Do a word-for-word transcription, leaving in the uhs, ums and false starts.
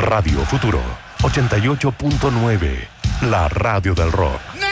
Radio Futuro ochenta y ocho punto nueve, la radio del rock.